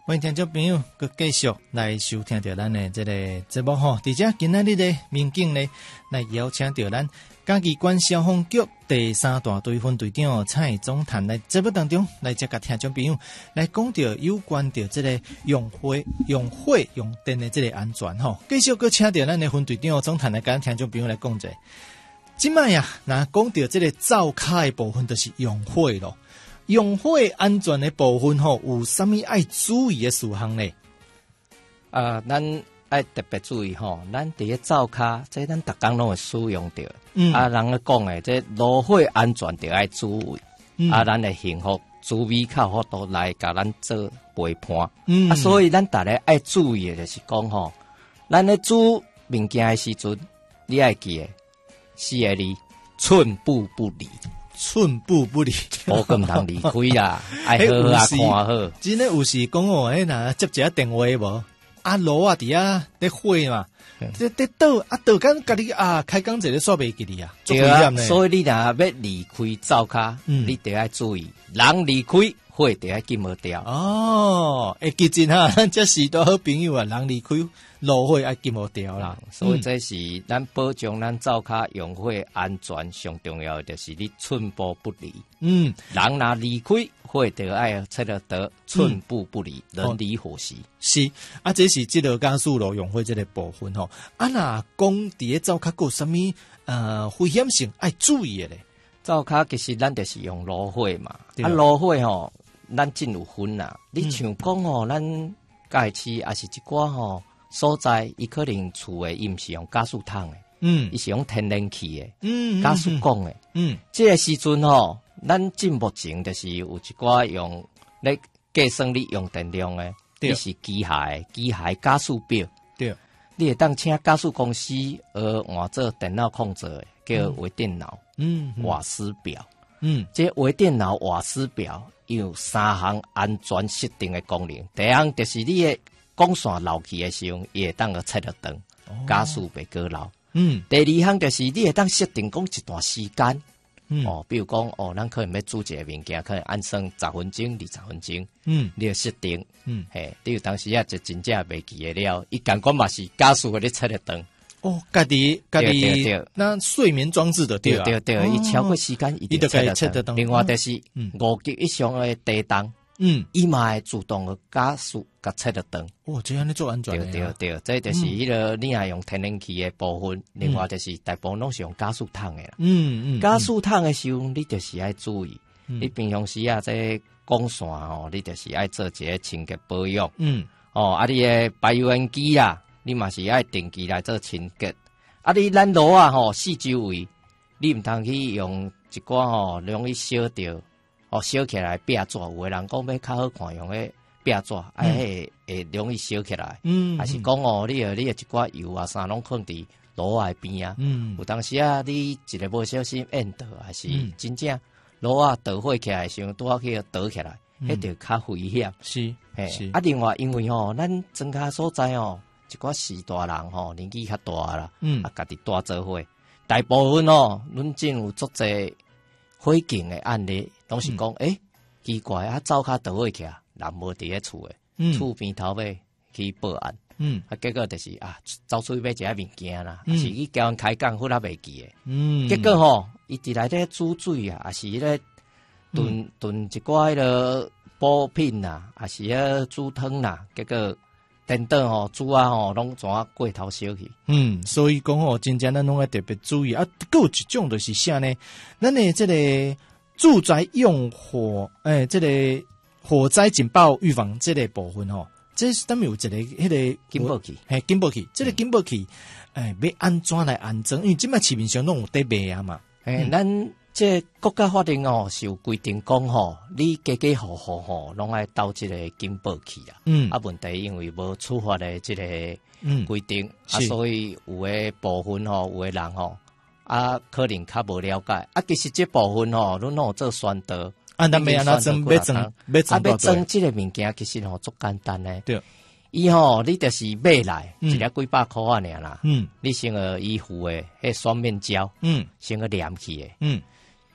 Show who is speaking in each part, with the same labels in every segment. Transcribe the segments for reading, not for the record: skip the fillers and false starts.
Speaker 1: 欢迎听众朋友，佮继续来收听到咱的这个节目吼。而且今仔日的民警呢，来邀请到咱嘉义县消防局第3大队分队长蔡总探来节目当中来接甲听众朋友来讲到有关到这个用火用电的这个安全吼。继续佮请到咱的分队长总探来甲听众朋友来讲者。即摆呀，若讲到这个灶骹的部分，就是用火咯。用火安全的部分吼，有啥物爱注意的事项呢？
Speaker 2: 咱爱特别注意吼，咱伫个灶骹，即咱逐工拢会使用到。人咧讲诶，即炉火安全着爱注意。咱的幸福滋味较好多来甲咱做陪伴。所以咱逐个爱注意的就是讲吼，咱咧煮物件的时阵，你爱记诶4个字：寸步不离。
Speaker 1: 寸步不离，
Speaker 2: 无咁通离开啦，爱好好看好。
Speaker 1: 真诶有时讲哦，若接一下电话无，炉伫咧火嘛，伫倒敢家己开工一个煞袂记哩啊，
Speaker 2: 对啊，所以你若要离开灶骹，你得爱注意，人离开火得爱紧无掉。
Speaker 1: 会记真哈，咱这是多好朋友啊，人离开炉火爱紧无掉啦。
Speaker 2: 所以这是咱保障咱灶骹用火安全上重要的，就是你寸步不离。人若离开火得爱切得寸步不离，人离火熄。
Speaker 1: 是这是这个加速炉用火这个部分吼。若讲伫个灶骹有啥物危险性爱注意的咧？
Speaker 2: 灶骹其实咱就是用炉火嘛，炉火吼，咱真有分啦。你像讲吼，咱介市也是一寡吼所在，伊可能厝诶，伊毋是用加速桶诶，伊是用天然气诶，加速管诶，这个时阵吼，咱进目前就是有一寡用咧计算你用电量诶，你是机械加速表，
Speaker 1: 对，
Speaker 2: 你会当请加速公司换做电脑控制诶，叫微电脑。瓦斯表，这微电脑瓦斯表有3项安全设定的功能。第一项就是你的光线漏去的时候，伊会当个切得长，加速袂过漏。第2项就是你会当设定讲一段时间，比如讲咱可能要煮一个物件，可能按算10分钟、20分钟，你要设定，你有当时就真正袂记得了，伊感觉嘛是加速的切得长。
Speaker 1: 家己那睡眠装置的对，
Speaker 2: 伊超过时间一定切得到。另外就是5级以上的地动，伊嘛会自动的加速甲切得到。
Speaker 1: 这样你做安全
Speaker 2: 对，这就是迄个你若用天然气的部分。另外就是大部分拢是用加速桶的啦。加速桶的时候，你就是爱注意，你平常时这光线你就是爱做一个清洁保养。你的排油烟机啦。你嘛是爱定期来做清洁，你咱炉四周围，你毋通去用一寡容易烧掉，烧起来壁纸，有的人讲要较好看用迄壁纸，会容易烧起来，还是讲你的一寡油啥拢放伫炉的边啊，有当时你一个无小心按到，还是真正炉倒火起来，想拄好去倒起来，迄就较危险。
Speaker 1: 是，
Speaker 2: 另外因为咱庄稼所在一寡时大人年纪较大啦，家己带做伙，大部分阮真有足侪火警的案例，拢是讲奇怪灶骹倒火起啊，人无伫咧厝诶，厝边头尾去报案，结果就是走出去买一下物件啦，是去交人开讲忽然袂记诶，结果伊伫内底煮水啊，还是咧炖一寡迄个补品啦，还是咧煮汤啦，结果电灯煮拢怎过头烧去。
Speaker 1: 所以讲真正咱拢要特别注意。还有一种就是啥呢？咱的这个住宅用火，这个火灾警报预防这个部分这是咱们有一个迄个
Speaker 2: 警报器，
Speaker 1: 警报器，这个警报器，要安怎来安装？因为即摆市面上拢有在卖啊嘛。
Speaker 2: 咱这国家法令是有规定讲你家户户拢爱斗这个警报器啊。问题因为无处罚的这个规定，所以有的部分有的人可能较无了解。其实这部分阮拢有做宣导。咱要安怎装？要装这个物件，其实足简单的。
Speaker 1: 对。
Speaker 2: 你就是买来一粒几百块尔啦。你先伊付的迄双面胶，先黏起的。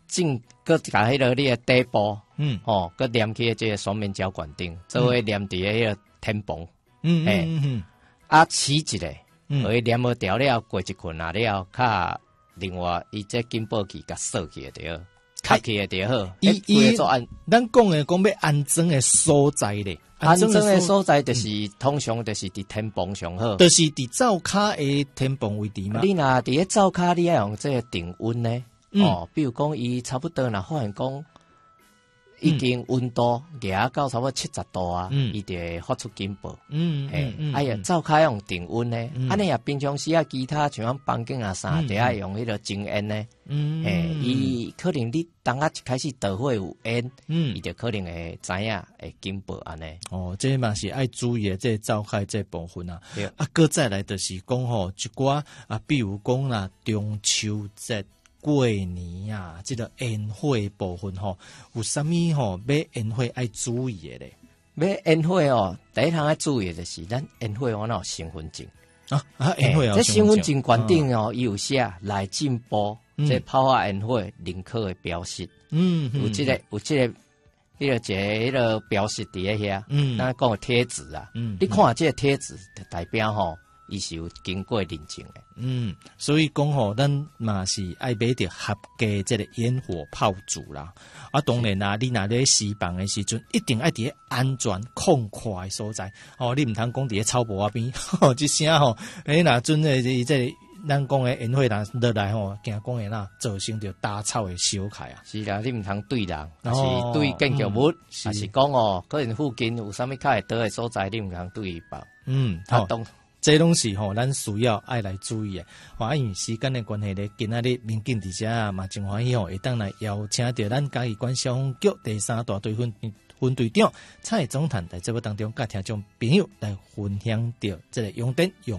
Speaker 2: 进搁甲迄个你的底部，搁连起这个双面胶管顶，做为连伫迄个天棚，起一个，会连无掉了，过一困啊了，较另外伊这警报器甲锁起来就好，卡起来就好。伊做安，
Speaker 1: 咱讲要安装的所在咧，
Speaker 2: 安装的所在就是通常就是伫天棚上好，
Speaker 1: 就是伫灶骹的天棚位置嘛。
Speaker 2: 你若伫咧灶骹，你要用这个定温呢？比如讲伊差不多若发现讲。已經溫度壓到差不多70度啊，伊就會發出警報。哎呀，灶骹用定溫呢，安尼也平常時啊，其他像房間啊啥，就要用迄個靜煙呢。伊可能你當啊一開始導火有煙，伊就可能會知影會警報安尼。
Speaker 1: 哦，這嘛是愛注意的，這灶骹這部分啊。啊，擱再來就是講吼，一寡啊，比如講啦，中秋節。過年啊，這個煙火部分吼，有啥物吼買煙火愛注意的咧？
Speaker 2: 買煙火哦，第一項愛注意的就是咱煙火我有身份證
Speaker 1: 煙火
Speaker 2: 這身份證關頂哦，伊有寫來進步，這炮火煙火認可的標識，有這個迄個標識佇咧遐，咱講貼紙啊，你看這個貼紙就代表吼。伊是有經過認證的，
Speaker 1: 所以講吼，咱嘛是愛買着合格這個煙火炮竹啦。啊，當然啦，你若咧施放的時陣，一定愛佇安全空曠的所在。哦，你毋通講佇咧草坡邊，一聲吼，若陣個這咱講的煙火若落來吼，驚講會造成着打草的燒開啊。
Speaker 2: 是啦，你毋通對人，還是對建築物，還是講哦，可能附近有啥物較會倒的所在，你毋通對伊爆。
Speaker 1: 這攏是吼，咱需要愛來注意嘅。因為時間嘅關係咧，今仔日民警佇遮嘛真歡喜吼，會當來邀請到咱嘉義縣消防局第3大隊分隊長蔡總探在節目當中，甲聽眾朋友來分享到這個用電用。